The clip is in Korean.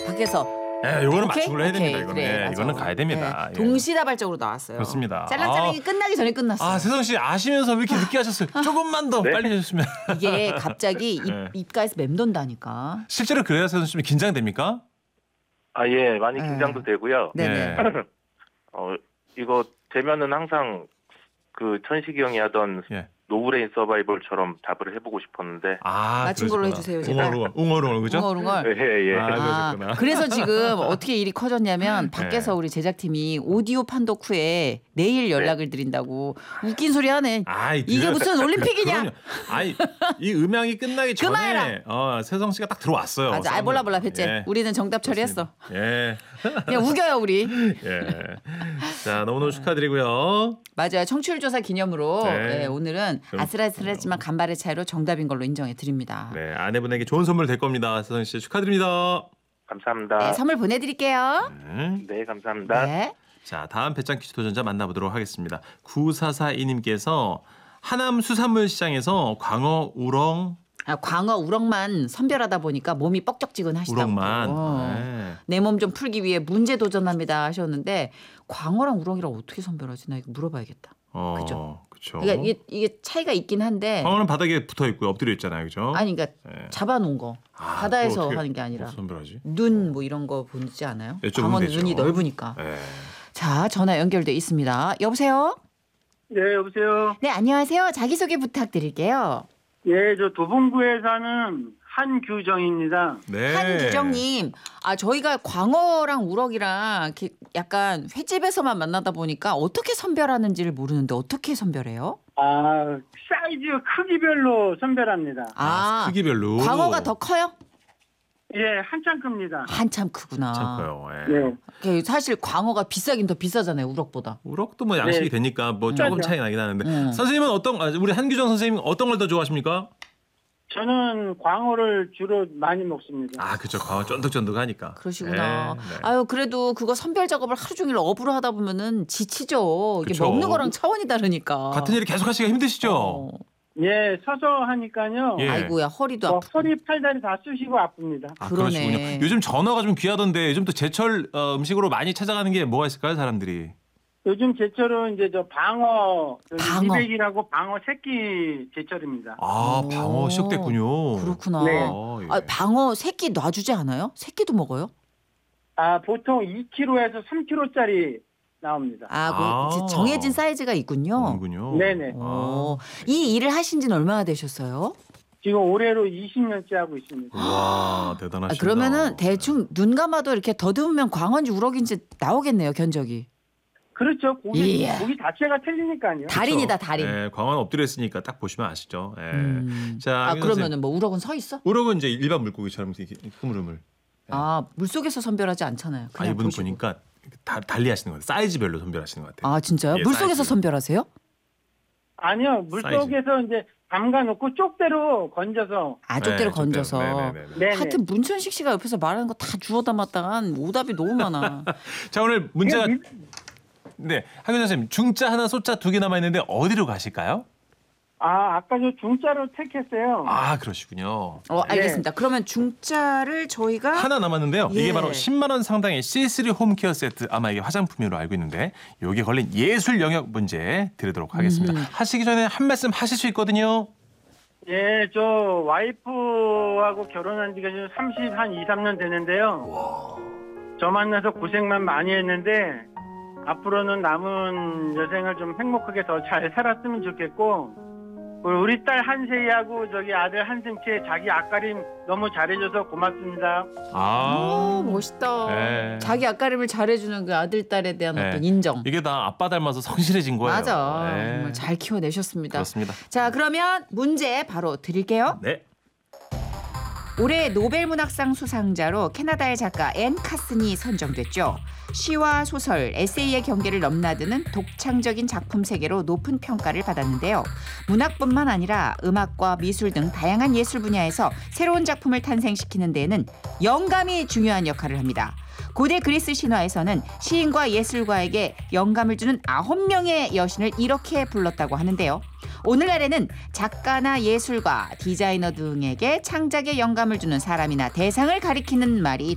밖에서. 예, 이거는 오케이? 맞춤으로 해야 됩니다. 오케이, 이거는. 그래, 예, 맞아. 이거는 가야 됩니다. 네. 예. 동시다발적으로 나왔어요. 그렇습니다. 짤랑짤랑이 끝나기 전에 끝났어요. 아, 세성 씨 아시면서 왜 이렇게 늦게 하셨어요? 조금만 더 네? 빨리 해주셨으면. 이게 갑자기 네. 입가에서 맴돈다니까. 실제로 그래야 세성 씨 긴장됩니까? 아, 예, 많이 네. 긴장도 되고요. 네네. 예. 이거 되면은 항상 그 천식이 형이 하던 예. 노브레인 서바이벌처럼 답을 해보고 싶었는데. 아, 맞춘 걸로 그러시구나. 해주세요, 제발. 웅얼웅얼 그죠? 웅얼웅얼. 예, 예. 아, 그러셨구나. 그래서 지금 어떻게 일이 커졌냐면 밖에서 우리 제작팀이 오디오 판독 후에 내일 연락을 드린다고 웃긴 소리 하네. 아이, 이게 무슨 올림픽이냐? 그럼요. 아이, 이 음향이 끝나기 그만해라. 전에 세성 씨가 딱 들어왔어요. 맞아. 아, 몰라 했지. 예. 우리는 정답 처리했어. 예. 그냥 우겨요 우리. 예. 자, 너무너무 축하드리고요. 맞아요. 청취율 조사 기념으로 네. 예, 오늘은 그럼- 아슬아슬하지만 간발의 차이로 정답인 걸로 인정해 드립니다. 네, 아내분에게 좋은 선물 될 겁니다. 세성 씨 축하드립니다. 감사합니다. 네, 선물 보내드릴게요. 네, 감사합니다. 네. 자, 다음 배짱 퀴즈 도전자 만나보도록 하겠습니다. 9442님께서 하남 수산물 시장에서 광어, 우렁, 광어 우럭만 선별하다 보니까 몸이 뻑적지근하시다고. 우렁만. 네. 내 몸 좀 풀기 위해 문제 도전합니다 하셨는데 광어랑 우렁이랑 어떻게 선별하지? 나 이거 물어봐야겠다. 그죠? 그렇죠. 그러니까 이게 차이가 있긴 한데 광어는 바닥에 붙어 있고요. 엎드려 있잖아요. 그죠? 아니 그러니까 네. 잡아놓은 거 아, 바다에서 그거 어떻게- 하는 게 아니라 어떻게 선별하지? 눈 뭐 이런 거 보지 않아요? 여쭤보면 광어는 되죠. 눈이 넓으니까. 네. 자, 전화 연결돼 있습니다. 여보세요? 네, 여보세요. 네, 안녕하세요. 자기소개 부탁드릴게요. 예, 저 도봉구에 사는 한규정입니다. 네. 한규정님, 저희가 광어랑 우럭이랑 이렇게 약간 횟집에서만 만나다 보니까 어떻게 선별하는지를 모르는데 어떻게 선별해요? 사이즈 크기별로 선별합니다. 크기별로. 광어가 더 커요? 예, 한참 큽니다. 한참 크구나. 참고요. 예. 사실 광어가 비싸긴 더 비싸잖아요, 우럭보다. 우럭도 뭐 양식이 네. 되니까 뭐 조금 차이 나긴 하는데. 선생님은 우리 한규정 선생님은 어떤 걸 더 좋아하십니까? 저는 광어를 주로 많이 먹습니다. 아, 그렇죠. 광어 쫀득쫀득하니까. 그러시구나. 네, 네. 아유, 그래도 그거 선별 작업을 하루 종일 업으로 하다 보면은 지치죠. 이게 그쵸. 먹는 거랑 차원이 다르니까. 같은 일을 계속 하시기가 힘드시죠? 예, 서서 하니까요. 예. 아이고야, 허리도 아프고. 허리, 팔다리 다 쑤시고 아픕니다. 아, 그러네. 그러시군요. 요즘 전어가 좀 귀하던데 요즘 또 제철 음식으로 많이 찾아가는 게 뭐가 있을까요, 사람들이? 요즘 제철은 이제 저 방어, 방어. 200이라고 방어 새끼 제철입니다. 아, 오. 방어 시작됐군요. 그렇구나. 네. 예. 방어 새끼 놔주지 않아요? 새끼도 먹어요? 보통 2kg에서 3kg짜리 나옵니다. 정해진 사이즈가 있군요. 그런군요. 네네. 이 일을 하신 지는 얼마나 되셨어요? 지금 올해로 20년째 하고 있습니다. 와, 대단하시다. 그러면은 대충 눈 감아도 이렇게 더듬으면 광어인지 우럭인지 나오겠네요, 견적이. 그렇죠. 고기 이야. 자체가 틀리니까요. 달인이다, 달인. 예, 광어는 엎드려 있으니까 딱 보시면 아시죠. 예. 자, 그러면은 뭐 우럭은 서 있어? 우럭은 이제 일반 물고기처럼 이렇게 흐물흐물. 물속에서 선별하지 않잖아요. 그냥 이분 보시고. 보니까 달리 하시는 거예요. 사이즈별로 선별하시는 것 같아요. 진짜요? 예, 물속에서 사이즈. 선별하세요? 아니요. 물속에서 이제 담가 놓고 쪽대로 건져서. 쪽대로 건져서. 네네네. 네네. 하여튼 문천식 씨가 옆에서 말하는 거 다 주워 담았다간 오답이 너무 많아. 자, 오늘 문제가 그냥 네, 한균 선생님 중자 하나 소자 두 개 남아 있는데 어디로 가실까요? 아까 저 중자로 택했어요. 아, 그러시군요. 알겠습니다. 그러면 중짜를 저희가 하나 남았는데요. 예. 이게 바로 10만 원 상당의 C3 홈케어 세트. 아마 이게 화장품으로 알고 있는데 여기에 걸린 예술 영역 문제 드리도록 하겠습니다. 하시기 전에 한 말씀 하실 수 있거든요. 예, 저 와이프하고 결혼한 지가 지금 2, 3년 되는데요. 저 만나서 고생만 많이 했는데 앞으로는 남은 여생을 좀 행복하게 더 잘 살았으면 좋겠고, 우리 딸 한세희하고 저기 아들 한승채 자기 앞가림 너무 잘해줘서 고맙습니다. 멋있다. 네. 자기 앞가림을 잘해주는 그 아들, 딸에 대한 네. 어떤 인정. 이게 다 아빠 닮아서 성실해진 거예요. 맞아. 네. 정말 잘 키워내셨습니다. 그렇습니다. 자, 그러면 문제 바로 드릴게요. 네. 올해 노벨문학상 수상자로 캐나다의 작가 앤 카슨이 선정됐죠. 시와 소설, 에세이의 경계를 넘나드는 독창적인 작품 세계로 높은 평가를 받았는데요. 문학뿐만 아니라 음악과 미술 등 다양한 예술 분야에서 새로운 작품을 탄생시키는 데에는 영감이 중요한 역할을 합니다. 고대 그리스 신화에서는 시인과 예술가에게 영감을 주는 9명의 여신을 이렇게 불렀다고 하는데요. 오늘날에는 작가나 예술가, 디자이너 등에게 창작에 영감을 주는 사람이나 대상을 가리키는 말이